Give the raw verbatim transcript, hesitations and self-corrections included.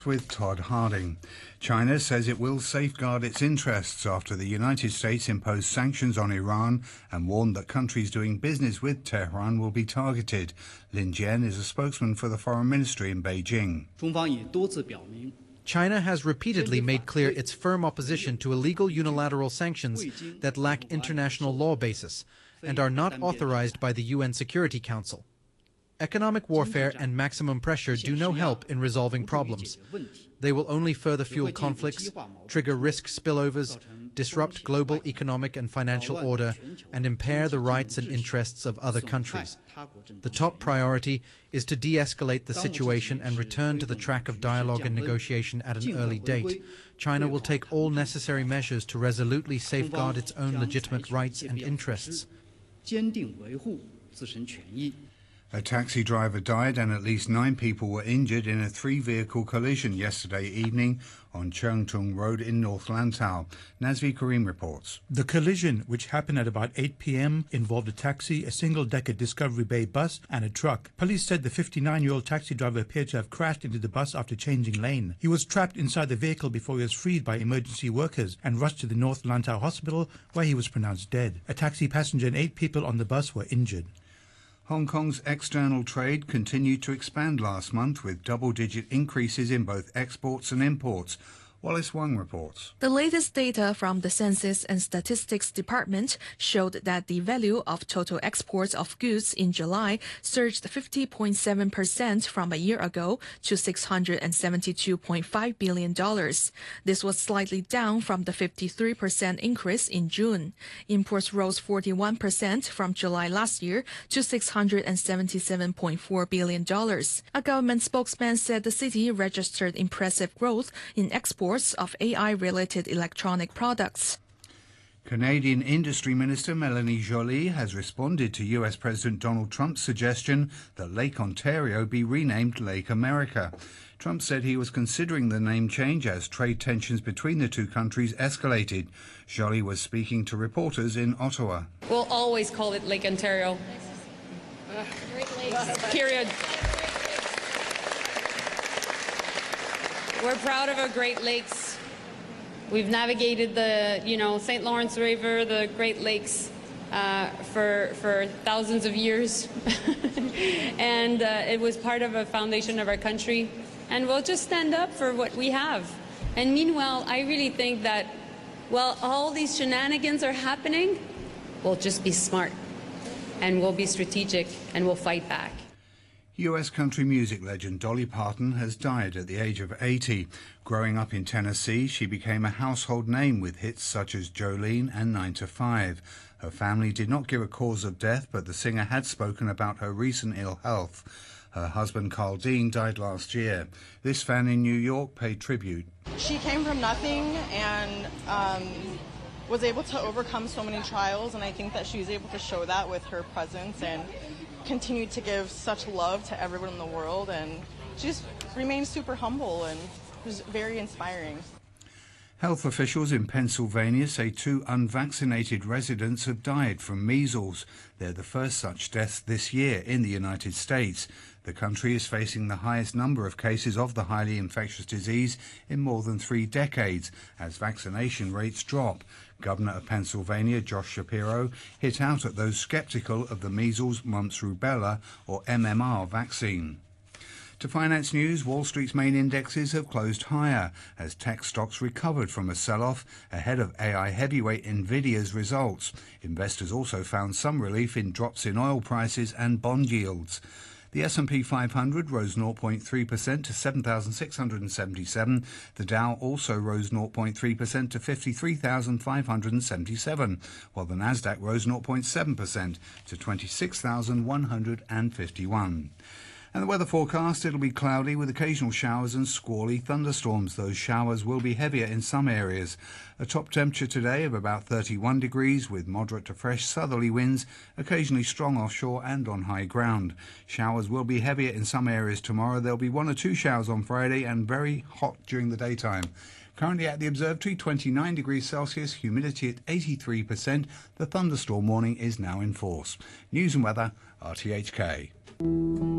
With Todd Harding. China says it will safeguard its interests after the United States imposed sanctions on Iran and warned that countries doing business with Tehran will be targeted. Lin Jian is a spokesman for the Foreign Ministry in Beijing. China has repeatedly made clear its firm opposition to illegal unilateral sanctions that lack international law basis and are not authorized by the U N Security Council. Economic warfare and maximum pressure do no help in resolving problems. They will only further fuel conflicts, trigger risk spillovers, disrupt global economic and financial order, and impair the rights and interests of other countries. The top priority is to de-escalate the situation and return to the track of dialogue and negotiation at an early date. China will take all necessary measures to resolutely safeguard its own legitimate rights and interests. A taxi driver died and at least nine people were injured in a three-vehicle collision yesterday evening on Cheungtung Road in North Lantau. Nazvi Karim reports. The collision, which happened at about eight p m, involved a taxi, a single-decker Discovery Bay bus and a truck. Police said the fifty-nine-year-old taxi driver appeared to have crashed into the bus after changing lane. He was trapped inside the vehicle before he was freed by emergency workers and rushed to the North Lantau hospital, where he was pronounced dead. A taxi passenger and eight people on the bus were injured. Hong Kong's external trade continued to expand last month with double-digit increases in both exports and imports. Wallace Wang reports. The latest data from the Census and Statistics Department showed that the value of total exports of goods in July surged fifty point seven percent from a year ago to six hundred seventy-two point five billion dollars. This was slightly down from the fifty-three percent increase in June. Imports rose forty-one percent from July last year to six hundred seventy-seven point four billion dollars. A government spokesman said the city registered impressive growth in exports of A I-related electronic products. Canadian Industry Minister Melanie Joly has responded to U S President Donald Trump's suggestion that Lake Ontario be renamed Lake America. Trump said he was considering the name change as trade tensions between the two countries escalated. Joly was speaking to reporters in Ottawa. We'll always call it Lake Ontario. Uh, Great Lakes. Period. We're proud of our Great Lakes. We've navigated the, you know, Saint Lawrence River, the Great Lakes, uh, for for thousands of years, and uh, it was part of a foundation of our country. And we'll just stand up for what we have. And meanwhile, I really think that while all these shenanigans are happening, we'll just be smart, and we'll be strategic, and we'll fight back. U S country music legend Dolly Parton has died at the age of eighty. Growing up in Tennessee, she became a household name with hits such as Jolene and nine to five. Her family did not give a cause of death, but the singer had spoken about her recent ill health. Her husband, Carl Dean, died last year. This fan in New York paid tribute. She came from nothing and um, was able to overcome so many trials, and I think that she was able to show that with her presence and continued to give such love to everyone in the world, and she just remained super humble and was very inspiring. Health officials in Pennsylvania say two unvaccinated residents have died from measles. They're the first such deaths this year in the United States. The country is facing the highest number of cases of the highly infectious disease in more than three decades as vaccination rates drop. Governor of Pennsylvania, Josh Shapiro, hit out at those skeptical of the measles, mumps, rubella or M M R vaccine. To finance news, Wall Street's main indexes have closed higher as tech stocks recovered from a sell-off ahead of A I heavyweight Nvidia's results. Investors also found some relief in drops in oil prices and bond yields. The S and P five hundred rose zero point three percent to seven thousand six hundred seventy-seven. The Dow also rose zero point three percent to fifty-three thousand five hundred seventy-seven, while the Nasdaq rose zero point seven percent to twenty-six thousand one hundred fifty-one. And the weather forecast, it'll be cloudy with occasional showers and squally thunderstorms. Those showers will be heavier in some areas. A top temperature today of about thirty-one degrees with moderate to fresh southerly winds, occasionally strong offshore and on high ground. Showers will be heavier in some areas tomorrow. There'll be one or two showers on Friday and very hot during the daytime. Currently at the observatory, twenty-nine degrees Celsius, humidity at eighty-three percent. The thunderstorm warning is now in force. News and weather, R T H K.